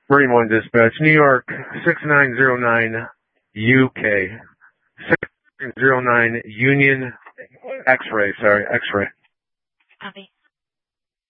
Marine 1 Dispatch, New York, 6909 UK. 6909 Union X-ray, X-ray. Copy.